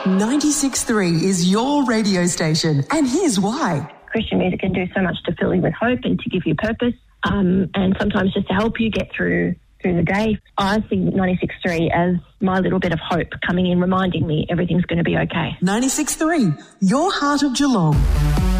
96.3 is your radio station, and here's why. Christian music can do so much to fill you with hope and to give you purpose, and sometimes just to help you get through the day. I see 96.3 as my little bit of hope coming in, reminding me everything's going to be okay. 96.3, your heart of Geelong.